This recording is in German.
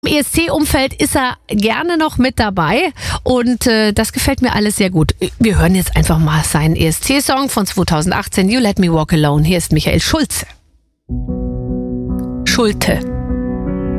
Im ESC-Umfeld ist er gerne noch mit dabei und das gefällt mir alles sehr gut. Wir hören jetzt einfach mal seinen ESC-Song von 2018, You Let Me Walk Alone. Hier ist Michael Schulze. Schulte.